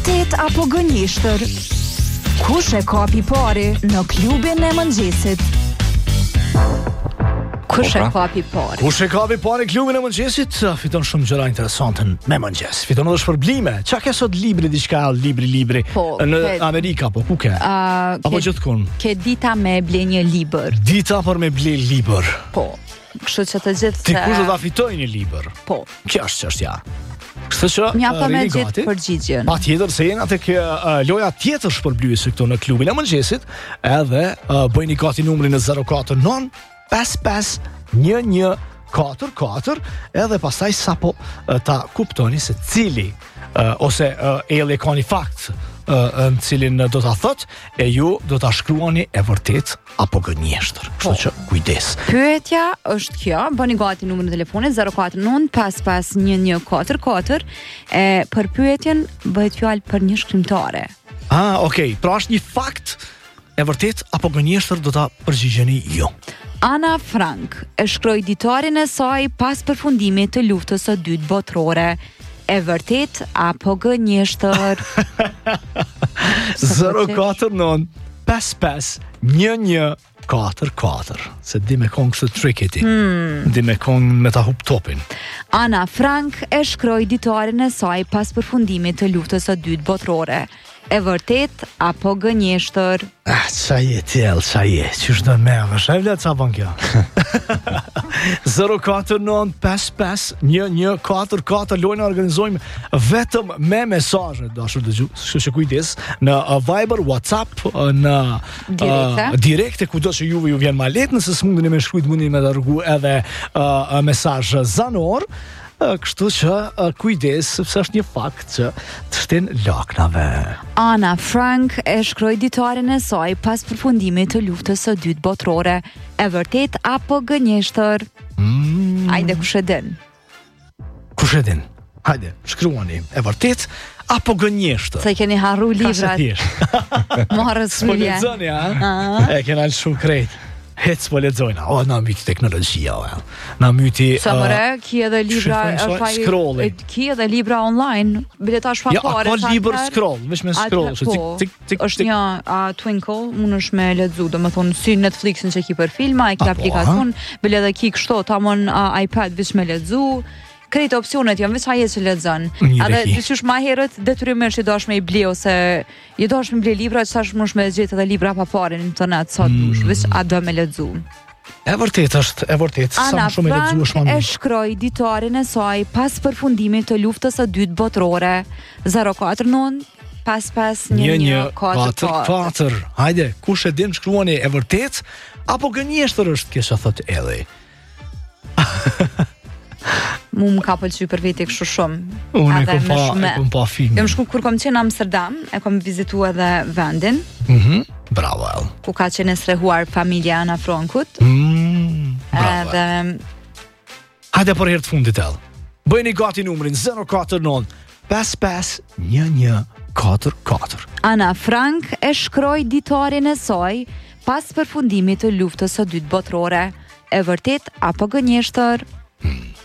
vërtet apo gënjeshtër? Kush e kapi pari në klubin e mëngjesit? Kush e kapi pari? Kush e kapi pari klubin e mëngjesit? Fiton shumë gjëra interesante me mëngjes. Fiton edhe shpërblime. Qa ke sot libri diçka, libri në Amerika, po ku ke? Apo gjithkun? Ke dita me ble një libër. Dita për me ble libër. Po. Kështu që të gjithë Ti kush do ta fitoj një libër? Po. Kjo është çështja. Kështu që mjafton me gjithë përgjigjen. Patjetër se jena tek loja tjetër shpërblyese këtu në klubin e mëngjesit, edhe bëjni gati numrin në 049 55 1144, edhe pastaj sapo ta kuptoni se cili ose e ka një fakt në cilin do ta thot e ju do ta shkruani e vërtet apo gënjeshtër. Kështu që kujdes. Pyetja është kjo, bëni gati numrin e telefonit 049 55 1144 e për pyetjen bëhet fjalë për një shkrimtare. Okej, pra është një fakt e vërtet apo gënjeshtër do ta përgjigjeni ju. Ana Frank e shkroi ditarin e saj pas përfundimit të luftës së dytë botërore. E vërtet apo gënjeshtër? 049 55 1144. Se di me kong kështë tricky ti. Di me kong me ta hup topin. Ana Frank e shkroi ditarin e saj pas përfundimit të luftës së dytë botërore. E vërtet apo gënjeshtër? Qa je tjel, qa je, qysh do me vësh, e vlet qa bën kjo? 049 55 1144, lojnë organizojmë vetëm me mesazhe, dashur dëgjues, që kujdes, në Viber, WhatsApp, në direkte, kudo që juve ju vjen ma letë, nëse s'mundeni me shkruajt, mundeni me dërgu edhe mesazh zanor. Kështu që kujdes, sepse është një fakt që të shtin laknave. Ana Frank e shkroi ditarin e saj pas përfundimit të luftës së dytë botërore. E vërtet apo gënjeshtër? Hajde, kush e din? Kush e din? Hajde, shkruani. E vërtet apo gënjeshtër? Se keni harru librat. Morës s'po lexoni, E kena lë shumë krejt. Hec po lexojna. Na myti teknologjia, na myti. Sa mëre, ki edhe libra, ki edhe libra online, biletash pa pare. Ja, ka libër scroll, veç me scroll, është një Twinkle, mund është me lexu, do më thonë si Netflixin që ki për filma, e ki aplikacion, bile edhe ki kështo, ta mon iPad veç me lexu. Krejt opsionet janë veç aje që lexon. Edhe dyqysh ma herët detyrimisht i dosh me i ble ose i dosh me ble libra që tash mush me gjetë edhe libra pa pare në internet sa dush, veç a do me lexu. E vërtet është, e vërtet, sa më shumë e lexu është më mirë. Ana Frank e shkroi ditarin e saj pas përfundimit të luftës së dytë botërore. 049 55 1144. Hajde, kush e din shkruani e vërtet apo gënjeshtër është kjo që thot Elli? Mu më ka pëlqy për veti kështu shumë. Unë e kom pa film. Jam shku kur kom qenë në Amsterdam, e kom vizitu edhe vendin. Bravo, El. Ku ka qenë srehuar familja Ana Frankut. Bravo. Hajde për herë të fundit, El. Bëjni gati numrin 049 55 1144. Ana Frank e shkroi ditarin e saj pas përfundimit të luftës së dytë botërore. E vërtet apo gënjeshtër?